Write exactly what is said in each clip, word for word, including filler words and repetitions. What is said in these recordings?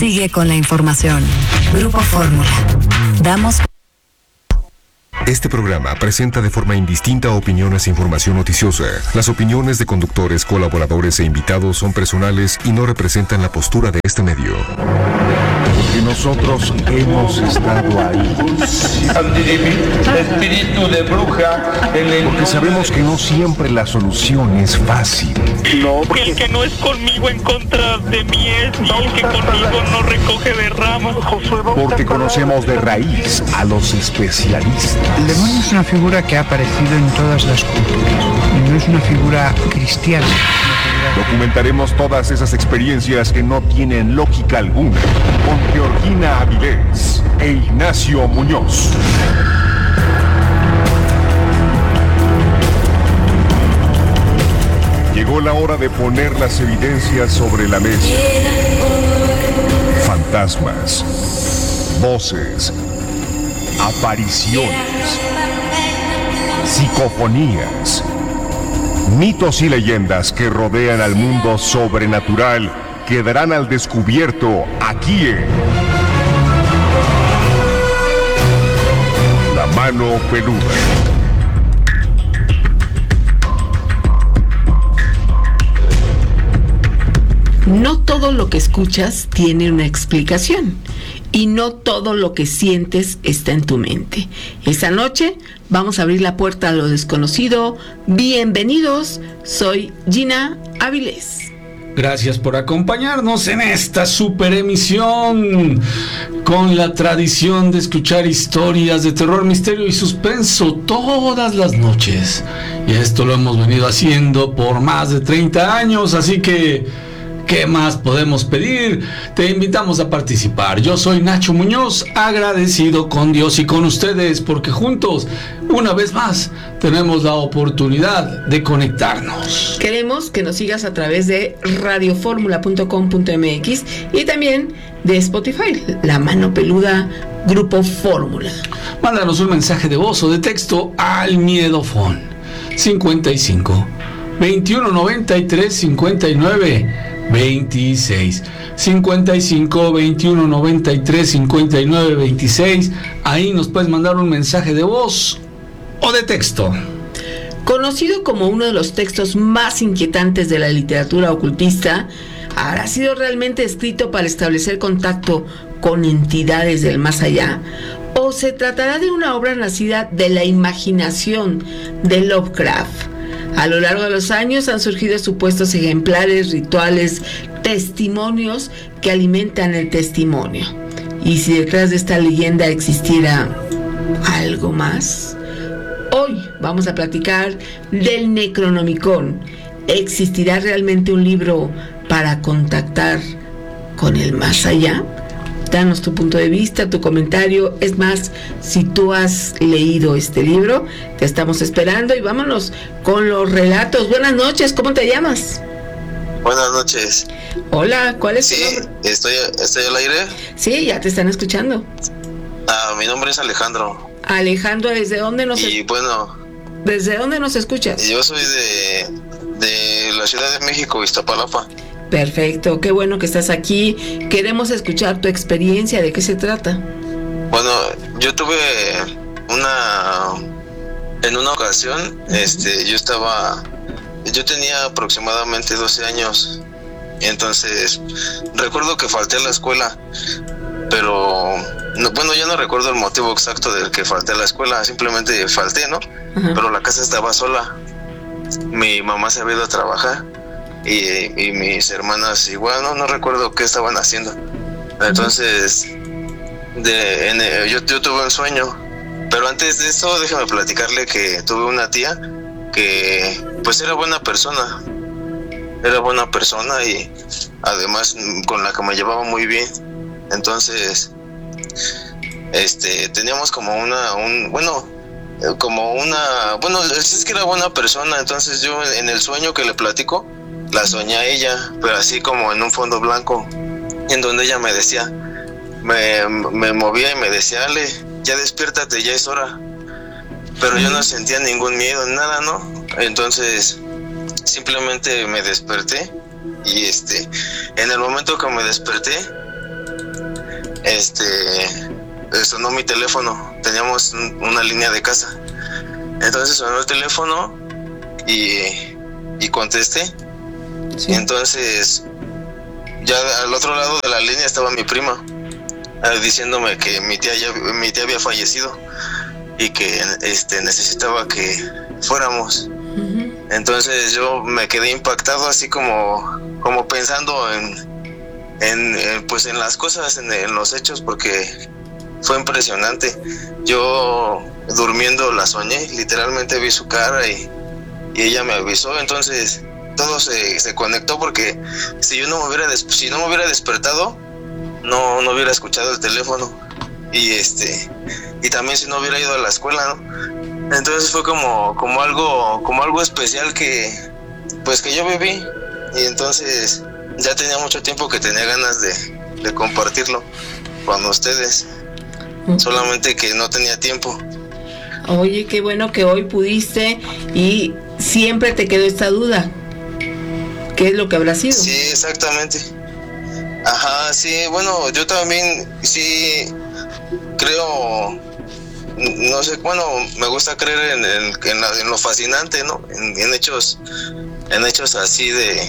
Sigue con la información. Grupo Fórmula. Damos... Este programa presenta de forma indistinta opiniones e información noticiosa. Las opiniones de conductores, colaboradores e invitados son personales y no representan la postura de este medio. Porque nosotros hemos estado ahí. Espíritu de bruja. Porque sabemos que no siempre la solución es fácil. No, porque el que no es conmigo en contra de mí es, y el que conmigo no recoge de ramas. Porque conocemos de raíz a los especialistas. El demonio es una figura que ha aparecido en todas las culturas. Y no es una figura cristiana. Documentaremos todas esas experiencias que no tienen lógica alguna con Georgina Avilés e Ignacio Muñoz. Llegó la hora de poner las evidencias sobre la mesa. Fantasmas, voces, apariciones, psicofonías, mitos y leyendas que rodean al mundo sobrenatural quedarán al descubierto aquí en La Mano Peluda. No todo lo que escuchas tiene una explicación y no todo lo que sientes está en tu mente. Esta noche vamos a abrir la puerta a lo desconocido. Bienvenidos, soy Gina Avilés. Gracias por acompañarnos en esta super emisión con la tradición de escuchar historias de terror, misterio y suspenso todas las noches. Y esto lo hemos venido haciendo por más de treinta años, así que ¿qué más podemos pedir? Te invitamos a participar. Yo soy Nacho Muñoz, agradecido con Dios y con ustedes porque juntos, una vez más, tenemos la oportunidad de conectarnos. Queremos que nos sigas a través de radio fórmula punto com punto m x y también de Spotify, La Mano Peluda, Grupo Fórmula. Mándanos un mensaje de voz o de texto al Miedofón cincuenta y cinco, veintiuno noventa y tres, cincuenta y nueve veintiséis, cincuenta y cinco, veintiuno noventa y tres, cincuenta y nueve veintiséis. Ahí nos puedes mandar un mensaje de voz o de texto. Conocido como uno de los textos más inquietantes de la literatura ocultista, ¿habrá sido realmente escrito para establecer contacto con entidades del más allá? ¿O se tratará de una obra nacida de la imaginación de Lovecraft? A lo largo de los años han surgido supuestos ejemplares, rituales, testimonios que alimentan el testimonio. ¿Y si detrás de esta leyenda existiera algo más? Hoy vamos a platicar del Necronomicon. ¿Existirá realmente un libro para contactar con el más allá? Danos tu punto de vista, tu comentario. Es más, si tú has leído este libro, te estamos esperando y vámonos con los relatos. Buenas noches, ¿cómo te llamas? Buenas noches. Hola, ¿cuál es sí, tu nombre? Estoy, ¿Estoy al aire? Sí, ya te están escuchando. Ah, mi nombre es Alejandro. Alejandro, ¿desde dónde nos Y es... bueno... ¿Desde dónde nos escuchas? Yo soy de, de la Ciudad de México, Iztapalapa. Perfecto, qué bueno que estás aquí. Queremos escuchar tu experiencia, ¿de qué se trata? Bueno, yo tuve una... En una ocasión, uh-huh. este, yo estaba... Yo tenía aproximadamente doce años. Entonces, recuerdo que falté a la escuela. Pero... No, bueno, yo no recuerdo el motivo exacto del que falté a la escuela. Simplemente falté, ¿no? Uh-huh. Pero la casa estaba sola. Mi mamá se había ido a trabajar. Y, y mis hermanas igual, no no recuerdo qué estaban haciendo. Entonces de, en el, yo, yo tuve un sueño. Pero antes de eso, déjame platicarle que tuve una tía que pues era buena persona. Era buena persona y además con la que me llevaba muy bien. Entonces este teníamos como una un bueno como una bueno es que era buena persona. Entonces yo en el sueño que le platico la soñé a ella, pero así como en un fondo blanco, en donde ella me decía, me, me movía y me decía, Ale, ya despiértate, ya es hora. Pero yo no sentía ningún miedo, nada, ¿no? Entonces, simplemente me desperté y este, en el momento que me desperté, este, sonó mi teléfono. Teníamos un, una línea de casa. Entonces sonó el teléfono y, y contesté. Sí. Entonces, ya al otro lado de la línea estaba mi prima, eh, diciéndome que mi tía ya, mi tía había fallecido y que este, necesitaba que fuéramos. Uh-huh. Entonces yo me quedé impactado, así como, como pensando en, en, en, pues en las cosas, en, en los hechos, porque fue impresionante. Yo durmiendo la soñé, literalmente vi su cara y, y ella me avisó. Entonces todo se, se conectó, porque si yo no me hubiera des, si no me hubiera despertado, no, no hubiera escuchado el teléfono, y este y también si no hubiera ido a la escuela, ¿no? Entonces fue como, como algo, como algo especial que pues que yo viví, y entonces ya tenía mucho tiempo que tenía ganas de, de compartirlo con ustedes, uh-huh. Solamente que no tenía tiempo. Oye, qué bueno que hoy pudiste, y siempre te quedó esta duda. ¿Qué es lo que habrá sido? Sí, exactamente. Ajá, sí, bueno, yo también sí creo, no sé, bueno, me gusta creer en, en, en, la, en lo fascinante, ¿no? En, en hechos, en hechos así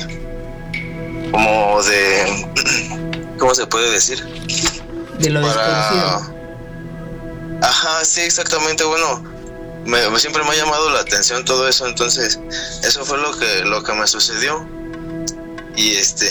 de, como de, ¿cómo se puede decir? De lo Para... desconocido. Ajá, sí, exactamente, bueno, me, me, siempre me ha llamado la atención todo eso, entonces eso fue lo que, lo que me sucedió. Y este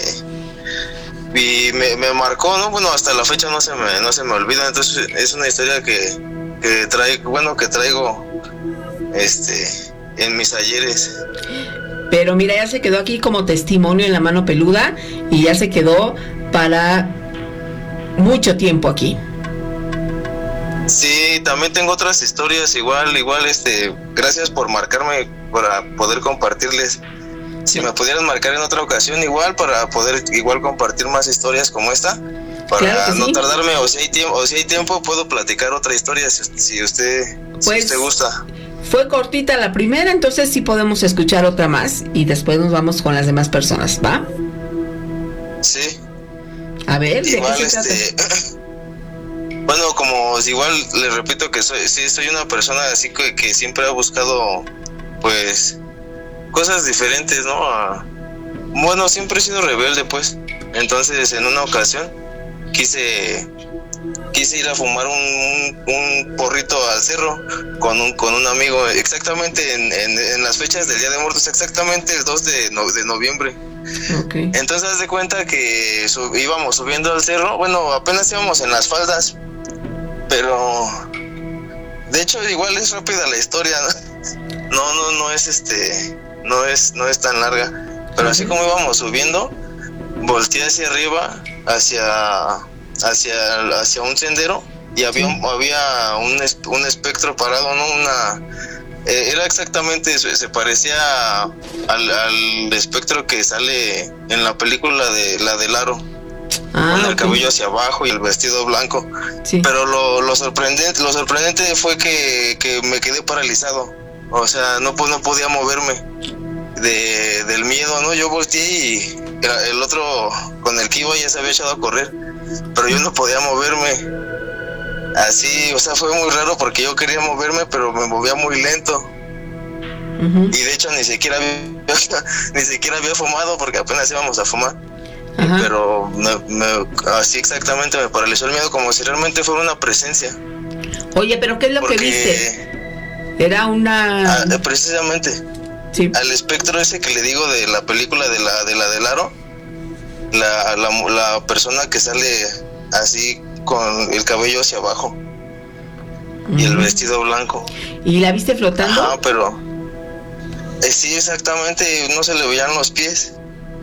y me, me marcó, ¿no? Bueno, hasta la fecha no se me no se me olvida. Entonces es una historia que, que traigo, bueno, que traigo este en mis ayeres. Pero mira, ya se quedó aquí como testimonio en la mano peluda, y ya se quedó para mucho tiempo aquí. Sí, también tengo otras historias igual, igual este, gracias por marcarme para poder compartirles. Si me pudieran marcar en otra ocasión igual, para poder igual compartir más historias como esta, para claro no sí. tardarme, o si hay tiempo, o si hay tiempo puedo platicar otra historia si, si usted pues, si usted gusta. Fue cortita la primera, entonces sí podemos escuchar otra más y después nos vamos con las demás personas, ¿va? Sí. A ver, igual, ¿de qué se este, trata? Bueno, como igual le repito que soy, sí, soy una persona así que, que siempre ha buscado pues cosas diferentes, ¿no? A, bueno, siempre he sido rebelde, pues. Entonces, en una ocasión quise quise ir a fumar un, un, un porrito al cerro con un con un amigo, exactamente en, en, en las fechas del Día de Muertos, exactamente el dos de, no, de noviembre. Okay. Entonces, haz de cuenta que sub, íbamos subiendo al cerro, bueno, apenas íbamos en las faldas, pero de hecho igual es rápida la historia, ¿no? No, no, no es este... No es, no es tan larga, pero así como íbamos subiendo, volteé hacia arriba, hacia, hacia, hacia un sendero, y había, sí. un, había un, un espectro parado, ¿no? Una, eh, era exactamente, se, se parecía al, al espectro que sale en la película de la del Aro, ah, con el cabello hacia abajo y el vestido blanco. Sí. Pero lo, lo sorprendente, lo sorprendente fue que, que me quedé paralizado. O sea, no, no podía moverme de, del miedo, ¿no? Yo volteé y el otro con el que iba ya se había echado a correr, pero yo no podía moverme. Así, o sea, fue muy raro porque yo quería moverme, pero me movía muy lento. Uh-huh. Y de hecho ni siquiera había, ni siquiera había fumado porque apenas íbamos a fumar. Uh-huh. Pero me, me, así exactamente me paralizó el miedo, como si realmente fuera una presencia. Oye, pero ¿qué es lo porque... que viste? Era una... Ah, precisamente. Sí. Al espectro ese que le digo de la película de la de la del Aro, la, la, la persona que sale así con el cabello hacia abajo, uh-huh. y el vestido blanco. ¿Y la viste flotando? Ah, pero... Eh, sí, exactamente, no se le veían los pies.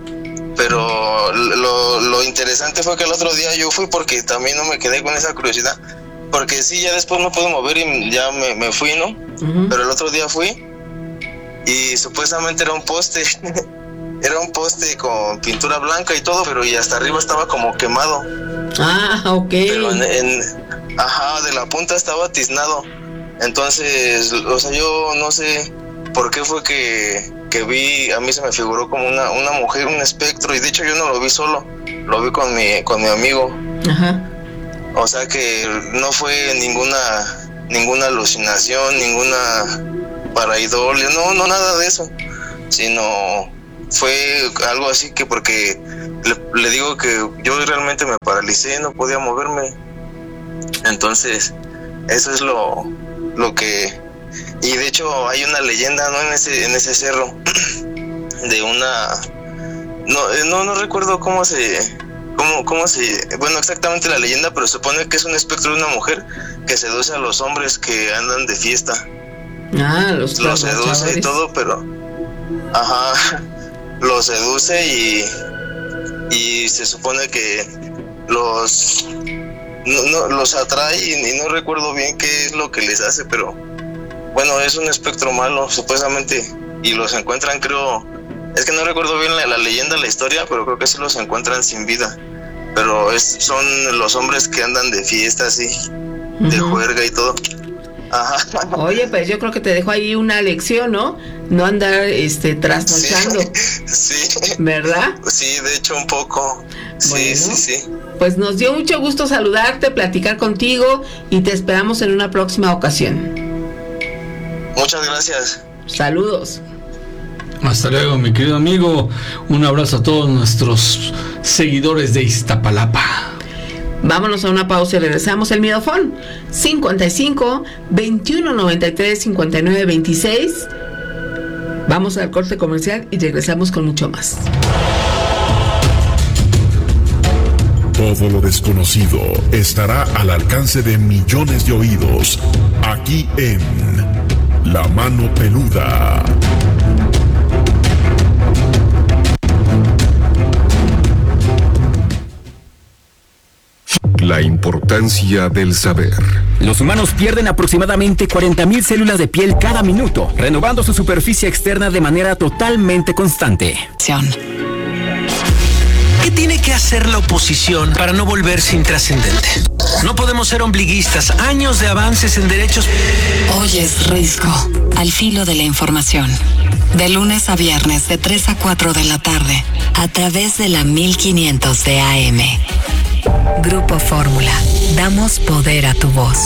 Pero lo, lo interesante fue que el otro día yo fui porque también no me quedé con esa curiosidad. Porque sí, ya después no pude mover y ya me, me fui, ¿no? Uh-huh. Pero el otro día fui y supuestamente era un poste. Era un poste con pintura blanca y todo, pero y hasta arriba estaba como quemado. Ah, ok. Pero en, en, ajá, de la punta estaba tiznado. Entonces, o sea, yo no sé por qué fue que, que vi, a mí se me figuró como una, una mujer, un espectro, y de hecho yo no lo vi solo, lo vi con mi, con mi amigo. Ajá. O sea que no fue ninguna ninguna alucinación, ninguna pareidolia, no, no nada de eso, sino fue algo así que porque le, le digo que yo realmente me paralicé, no podía moverme. Entonces, eso es lo, lo que... Y de hecho hay una leyenda, ¿no? En ese, en ese cerro, de una... No, no, no recuerdo cómo se... Cómo, cómo se... Bueno, exactamente la leyenda, pero se supone que es un espectro de una mujer que seduce a los hombres que andan de fiesta. Ah, los Los seduce y todo, pero... Ajá, los seduce y... Y se supone que los... No, no, los atrae y, y no recuerdo bien qué es lo que les hace, pero... Bueno, es un espectro malo, supuestamente, y los encuentran, creo... Es que no recuerdo bien la, la leyenda, la historia, pero creo que sí los encuentran sin vida. Pero es, son los hombres que andan de fiesta, así, uh-huh. de juerga y todo. Ajá. Oye, pues yo creo que te dejo ahí una lección, ¿no? No andar este, trasnochando. Sí, sí. ¿Verdad? Sí, de hecho un poco. Sí, bueno, sí, sí. Pues nos dio mucho gusto saludarte, platicar contigo y te esperamos en una próxima ocasión. Muchas gracias. Saludos. Hasta luego, mi querido amigo. Un abrazo a todos nuestros seguidores de Iztapalapa. Vámonos a una pausa y regresamos. El Miedofón cincuenta y cinco, veintiuno noventa y tres, cincuenta y nueve veintiséis. Vamos al corte comercial y regresamos con mucho más. Todo lo desconocido estará al alcance de millones de oídos, aquí en La Mano Peluda. La importancia del saber. Los humanos pierden aproximadamente cuarenta mil células de piel cada minuto, renovando su superficie externa de manera totalmente constante. ¿Qué tiene que hacer la oposición para no volverse intrascendente? No podemos ser ombliguistas. Años de avances en derechos... Oyes Risco, al filo de la información. De lunes a viernes, de tres a cuatro de la tarde, a través de la mil quinientos de A M. Grupo Fórmula. Damos poder a tu voz.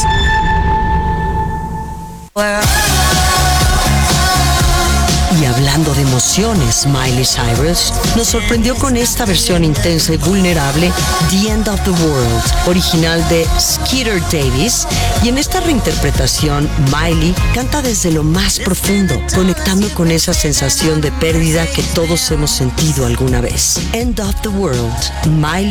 Y hablando de emociones, Miley Cyrus nos sorprendió con esta versión intensa y vulnerable, The End of the World, original de Skeeter Davis. Y en esta reinterpretación, Miley canta desde lo más profundo, conectando con esa sensación de pérdida que todos hemos sentido alguna vez. End of the World, Miley